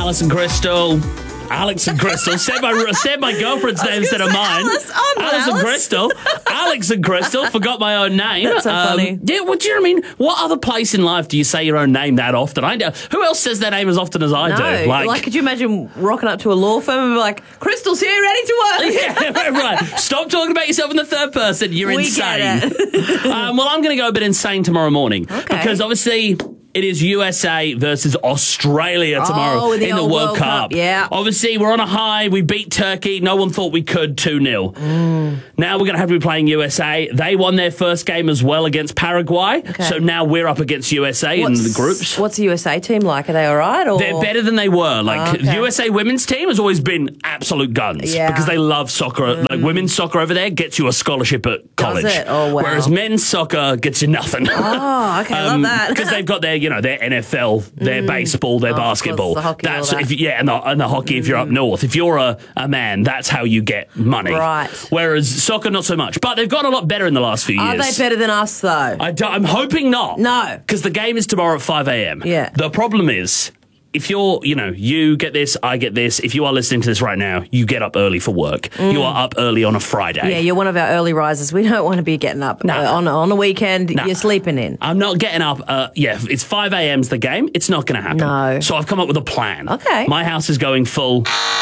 Alice and Crystal. Alex and Crystal. Said my girlfriend's name instead of mine. Alice and Crystal. Alex and Crystal. Forgot my own name. That's so funny. Yeah, what do you know what I mean? What other place in life do you say your own name that often? I know. Who else says their name as often as I do? Like, could you imagine rocking up to a law firm and be like, Crystal's here, ready to work? Yeah, right. Stop talking about yourself in the third person. You're insane. Get it. Well, I'm going to go a bit insane tomorrow morning. Okay. Because obviously it is USA versus Australia tomorrow in the World Cup. Yeah. Obviously, we're on a high. We beat Turkey. No one thought we could 2-0. Now we're going to have to be playing USA. They won their first game as well against Paraguay. Okay. So now we're up against USA in the groups. What's the USA team like? Are they all right? Or? They're better than they were. Like, the USA women's team has always been absolute guns because they love soccer. Like, women's soccer over there gets you a scholarship at college. Does it? Oh, wow. Whereas men's soccer gets you nothing. Oh, okay. I love that. Because they've got their NFL, their baseball, their basketball. The hockey, that's and the hockey. If you're up north, if you're a man, that's how you get money. Right. Whereas soccer, not so much. But they've gotten a lot better in the last few years. Are they better than us though? I'm hoping not. No, because the game is tomorrow at 5 a.m. Yeah. The problem is, if you're, you get this, I get this. If you are listening to this right now, you get up early for work. You are up early on a Friday. Yeah, you're one of our early risers. We don't want to be getting up on a weekend. You're sleeping in. I'm not getting up. It's 5 a.m.'s the game. It's not going to happen. No. So I've come up with a plan. Okay. My house is going full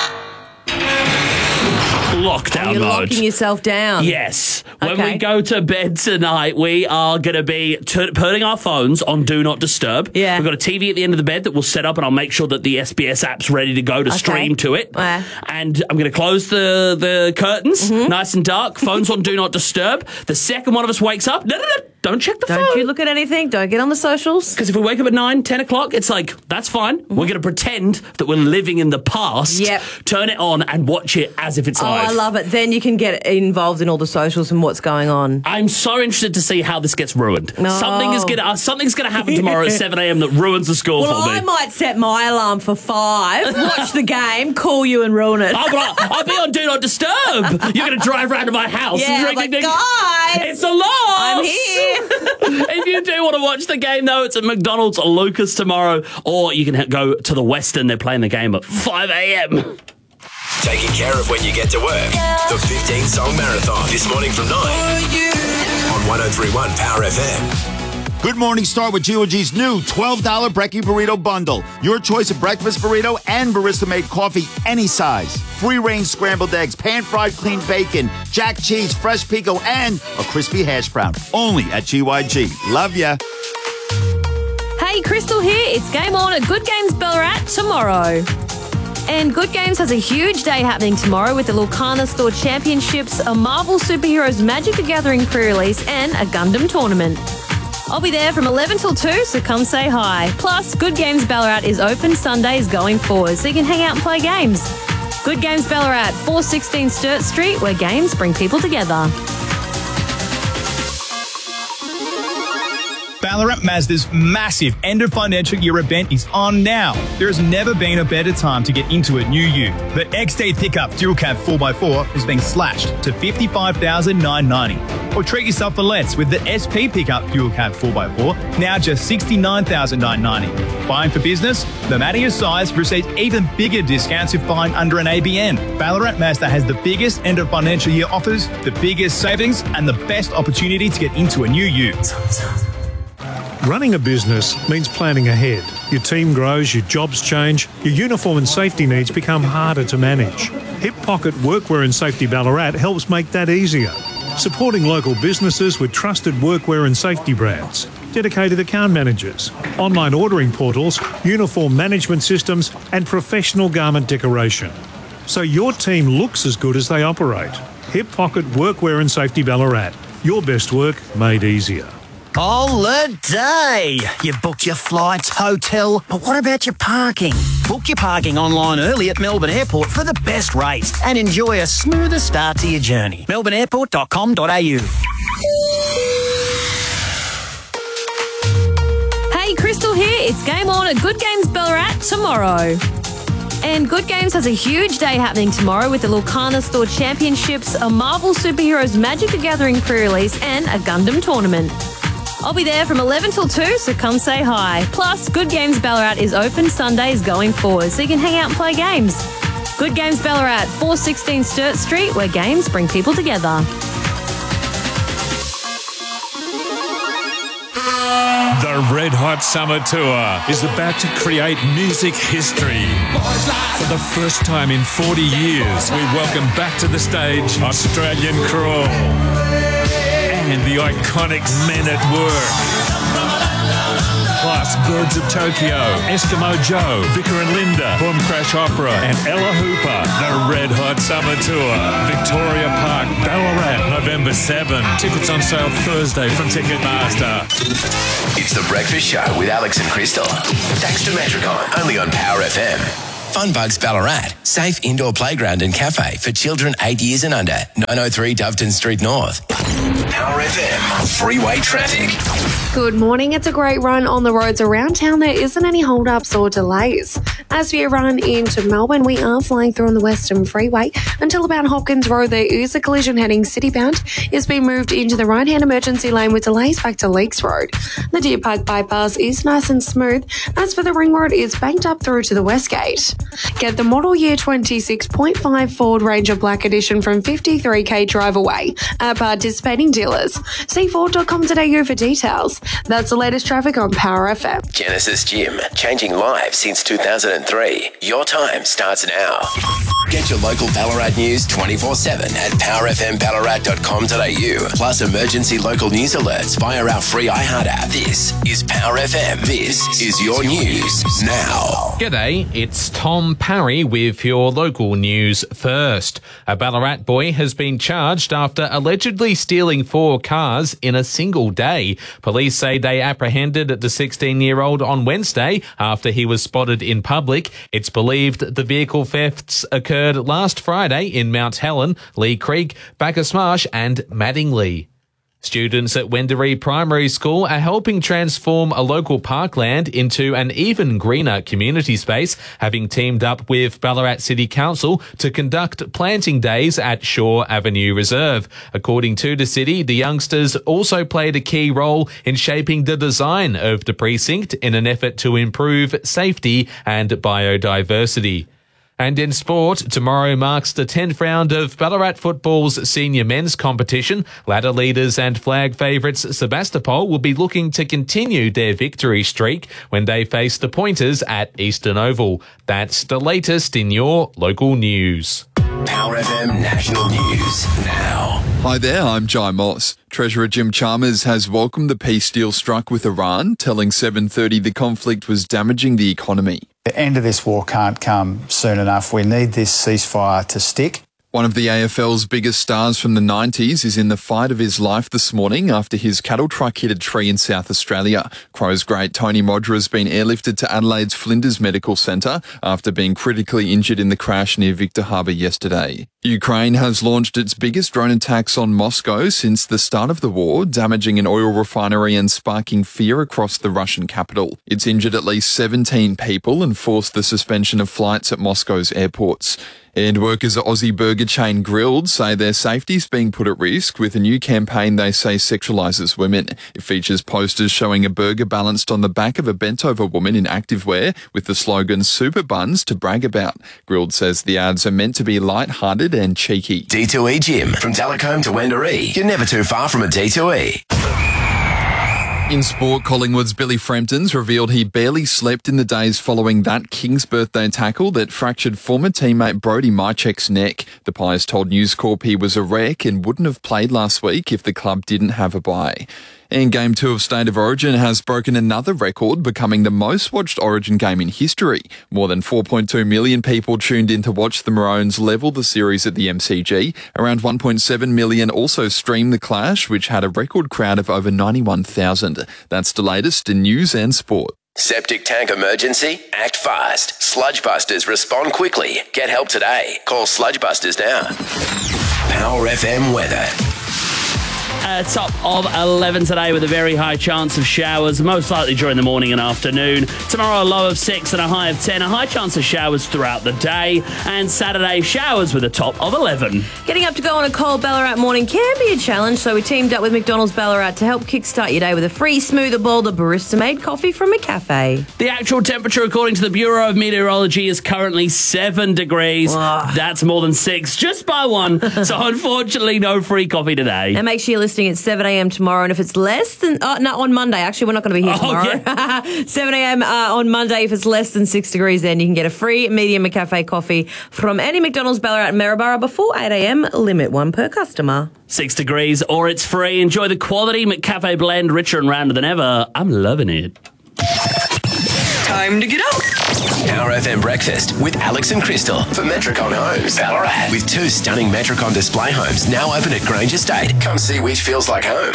lockdown You're mode. locking yourself down. Yes. When we go to bed tonight, we are going to be putting our phones on Do Not Disturb. Yeah. We've got a TV at the end of the bed that we'll set up, and I'll make sure that the SBS app's ready to go to stream to it. And I'm going to close the curtains, nice and dark. Phones on Do Not Disturb. The second one of us wakes up, don't check the phone. Don't you look at anything. Don't get on the socials. Because if we wake up at 9, 10 o'clock, it's like, that's fine. We're going to pretend that we're living in the past. Yep. Turn it on and watch it as if it's live. I love it. Then you can get involved in all the socials and what's going on. I'm so interested to see how this gets ruined. No. Something's gonna happen tomorrow at 7 a.m. that ruins the score for me. I might set my alarm for 5, watch the game, call you and ruin it. I'll be on Do Not Disturb. You're going to drive around to my house. Yeah, and guys, it's a loss. I'm here. If you do want to watch the game, though, it's at McDonald's or Lucas tomorrow, or you can go to the Western. They're playing the game at 5 a.m. Taking care of when you get to work. The 15-song marathon this morning from 9 on 103.1 Power FM. Good morning. Start with GOG's new $12 Brekkie Burrito Bundle. Your choice of breakfast burrito and barista-made coffee, any size. Free-range scrambled eggs, pan-fried clean bacon, jack cheese, fresh pico, and a crispy hash brown. Only at GYG. Love ya. Hey, Crystal here. It's game on at Good Games Ballarat tomorrow. And Good Games has a huge day happening tomorrow with the Lulkana Store Championships, a Marvel Superheroes Magic the Gathering pre-release, and a Gundam tournament. I'll be there from 11 till 2, so come say hi. Plus, Good Games Ballarat is open Sundays going forward, so you can hang out and play games. Good Games Ballarat, 416 Sturt Street, where games bring people together. Ballarat Mazda's massive end of financial year event is on now. There has never been a better time to get into a new ute. The XD pickup dual cab 4x4 is being slashed to $55,990. Or treat yourself for less with the SP pickup dual cab 4x4, now just $69,990. Buying for business? No matter your size, receive even bigger discounts if buying under an ABN. Ballarat Mazda has the biggest end of financial year offers, the biggest savings, and the best opportunity to get into a new ute. Running a business means planning ahead. Your team grows, your jobs change, your uniform and safety needs become harder to manage. Hip Pocket Workwear and Safety Ballarat helps make that easier. Supporting local businesses with trusted workwear and safety brands, dedicated account managers, online ordering portals, uniform management systems, and professional garment decoration. So your team looks as good as they operate. Hip Pocket Workwear and Safety Ballarat. Your best work made easier. Holiday! You've booked your flights, hotel, but what about your parking? Book your parking online early at Melbourne Airport for the best rates and enjoy a smoother start to your journey. melbourneairport.com.au. Hey, Crystal here. It's game on at Good Games Ballarat tomorrow. And Good Games has a huge day happening tomorrow with the Lulkana Store Championships, a Marvel Superheroes Magic the Gathering pre-release, and a Gundam tournament. I'll be there from 11 till 2, so come say hi. Plus, Good Games Ballarat is open Sundays going forward, so you can hang out and play games. Good Games Ballarat, 416 Sturt Street, where games bring people together. The Red Hot Summer Tour is about to create music history. For the first time in 40 years, we welcome back to the stage Australian Crawl and the iconic Men at Work. Plus Birds of Tokyo, Eskimo Joe, Vicar and Linda, Boom Crash Opera and Ella Hooper. The Red Hot Summer Tour. Victoria Park, Ballarat, November 7. Tickets on sale Thursday from Ticketmaster. It's The Breakfast Show with Alex and Crystal. Thanks to Metricon, only on Power FM. Funbugs Ballarat, safe indoor playground and cafe for children 8 years and under. 903 Doveton Street North. Power FM, freeway traffic. Good morning. It's a great run on the roads around town. There isn't any hold-ups or delays. As we run into Melbourne, we are flying through on the Western Freeway until about Hopkins Road. There is a collision heading citybound. It's been moved into the right-hand emergency lane with delays back to Leakes Road. The Deer Park bypass is nice and smooth. As for the Ring Road, it's banked up through to the West Gate. Get the model year 26.5 Ford Ranger Black Edition from 53k drive away at participating dealers. See Ford.com.au for details. That's the latest traffic on Power FM. Genesis Gym, changing lives since 2003. Your time starts now. Get your local Ballarat news 24/7 at powerfmballarat.com.au. Plus emergency local news alerts via our free iHeart app. This is Power FM. This is your news now. G'day, it's Tom Parry with your local news first. A Ballarat boy has been charged after allegedly stealing 4 cars in a single day. Police say they apprehended the 16-year-old on Wednesday after he was spotted in public. It's believed the vehicle thefts occurred last Friday in Mount Helen, Lee Creek, Bacchus Marsh and Mattingley. Students at Wendouree Primary School are helping transform a local parkland into an even greener community space, having teamed up with Ballarat City Council to conduct planting days at Shaw Avenue Reserve. According to the city, the youngsters also played a key role in shaping the design of the precinct in an effort to improve safety and biodiversity. And in sport, tomorrow marks the 10th round of Ballarat Football's senior men's competition. Ladder leaders and flag favourites Sebastopol will be looking to continue their victory streak when they face the Pointers at Eastern Oval. That's the latest in your local news. Power FM National News now. Hi there, I'm Jai Moss. Treasurer Jim Chalmers has welcomed the peace deal struck with Iran, telling 7:30 the conflict was damaging the economy. The end of this war can't come soon enough. We need this ceasefire to stick. One of the AFL's biggest stars from the 90s is in the fight of his life this morning after his cattle truck hit a tree in South Australia. Crows great Tony Modra has been airlifted to Adelaide's Flinders Medical Centre after being critically injured in the crash near Victor Harbour yesterday. Ukraine has launched its biggest drone attacks on Moscow since the start of the war, damaging an oil refinery and sparking fear across the Russian capital. It's injured at least 17 people and forced the suspension of flights at Moscow's airports. And workers at Aussie burger chain Grilled say their safety's being put at risk with a new campaign they say sexualises women. It features posters showing a burger balanced on the back of a bent-over woman in activewear with the slogan "Super Buns to brag about." Grilled says the ads are meant to be light-hearted and cheeky. D2E Gym, from Telecombe to Wendouree. You're never too far from a D2E. In sport, Collingwood's Billy Frampton's revealed he barely slept in the days following that King's birthday tackle that fractured former teammate Brody Mychek's neck. The Pies told News Corp he was a wreck and wouldn't have played last week if the club didn't have a bye. And Game 2 of State of Origin has broken another record, becoming the most watched Origin game in history. More than 4.2 million people tuned in to watch the Maroons level the series at the MCG. Around 1.7 million also streamed the clash, which had a record crowd of over 91,000. That's the latest in news and sport. Septic tank emergency? Act fast. Sludgebusters respond quickly. Get help today. Call Sludgebusters now. Power FM weather. Top of 11 today with a very high chance of showers, most likely during the morning and afternoon. Tomorrow, a low of 6 and a high of 10. A high chance of showers throughout the day. And Saturday, showers with a top of 11. Getting up to go on a cold Ballarat morning can be a challenge, so we teamed up with McDonald's Ballarat to help kickstart your day with a free smoother bowl of barista-made coffee from a cafe. The actual temperature, according to the Bureau of Meteorology, is currently 7 degrees. That's more than 6, just by 1. So unfortunately, no free coffee today. And make sure you're listening at 7 a.m. tomorrow. And if it's less than... no, on Monday. Actually, we're not going to be here tomorrow. Yeah. 7 a.m. On Monday. If it's less than 6 degrees, then you can get a free medium McCafe coffee from any McDonald's Ballarat and Maryborough before 8 a.m. Limit 1 per customer. 6 degrees or it's free. Enjoy the quality McCafe blend, richer and rounder than ever. I'm loving it. Time to get up. Power FM Breakfast with Alex and Crystal for Metricon Homes, Ballarat. With 2 stunning Metricon display homes now open at Grange Estate. Come see which feels like home.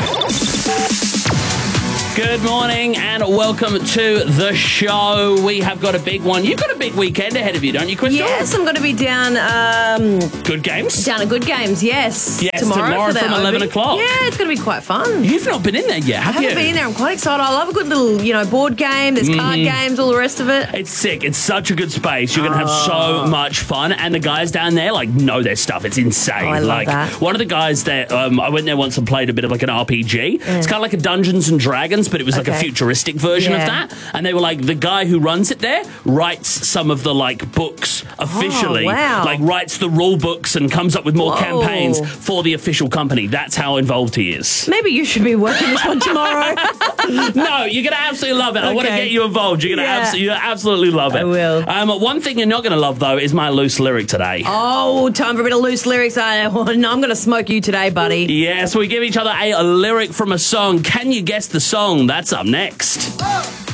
Good morning and welcome to the show. We have got a big one. You've got a big weekend ahead of you, don't you, Crystal? Yes, I'm going to be down... Good Games? Down at Good Games, yes. Yes, tomorrow from 11 o'clock. Yeah, it's going to be quite fun. You've not been in there yet, have you? I haven't been in there. I'm quite excited. I love a good little, board game. There's card games, all the rest of it. It's sick. It's such a good space. You're going to have so much fun. And the guys down there, know their stuff. It's insane. I love that. One of the guys that I went there once and played a bit of an RPG. It's kind of like a Dungeons and Dragons, but it was like a futuristic version of that. And they were the guy who runs it there writes some of the books officially. Writes the rule books and comes up with more campaigns for the official company. That's how involved he is. Maybe you should be working this one tomorrow. No, you're going to absolutely love it. I want to get you involved. You're going to absolutely love it. I will. One thing you're not going to love, though, is my loose lyric today. Oh, time for a bit of loose lyrics. I'm going to smoke you today, buddy. Yes, we give each other a lyric from a song. Can you guess the song? That's up next.